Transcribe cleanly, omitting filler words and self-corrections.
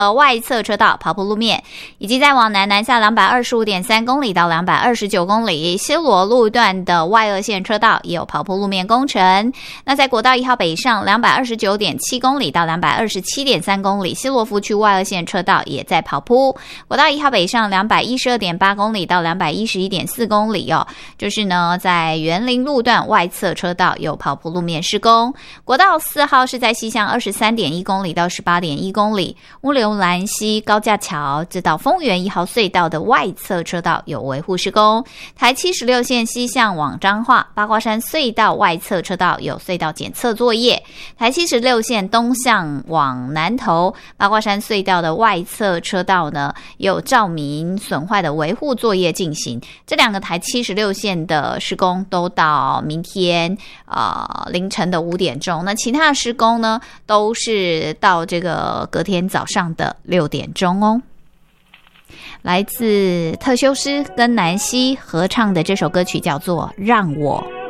外侧车道跑铺路面，以及再往南下225.3公里到229公里，西螺路段的外二线车道也有跑铺路面工程。那在国道1号北上229.7公里到227.3公里，西螺福区外二线车道也在跑铺。国道1号北上212.8公里到211.4公里哦，就是呢在园林路段外侧车道有跑铺路面施工。国道4号是在西向23.1公里到18.1公里，乌牛兰溪高架桥直到丰原1号隧道的外侧车道有维护施工。台76线西向往彰化八卦山隧道外侧车道有隧道检测作业。台76线东向往南投八卦山隧道的外侧车道呢有照明损坏的维护作业进行。这两个台76线的施工都到明天凌晨的5点钟，那其他的施工呢都是到这个隔天早上的6点钟哦。来自特修斯跟南希合唱的这首歌曲叫做《让我》。